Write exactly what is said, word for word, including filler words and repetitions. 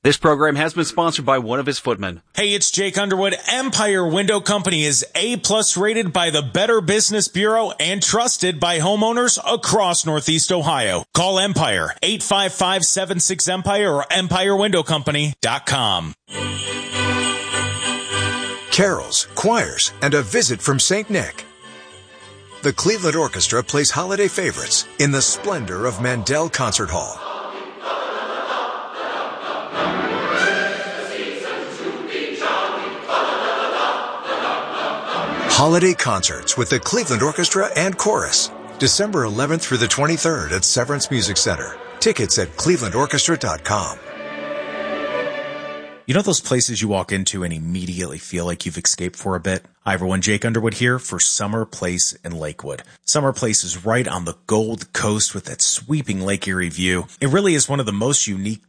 This program has been sponsored by one of his footmen. Hey, it's Jake Underwood. Empire Window Company is A-plus rated by the Better Business Bureau and trusted by homeowners across Northeast Ohio. Call Empire, eight five five, seven six, EMPIRE or empire window company dot com. Carols, choirs, and a visit from Saint Nick. The Cleveland Orchestra plays holiday favorites in the splendor of Mandel Concert Hall. Holiday concerts with the Cleveland Orchestra and Chorus. December eleventh through the twenty-third at Severance Music Center. Tickets at cleveland orchestra dot com. You know those places you walk into and immediately feel like you've escaped for a bit? Hi everyone, Jake Underwood here for Summer Place in Lakewood. Summer Place is right on the Gold Coast with that sweeping Lake Erie view. It really is one of the most unique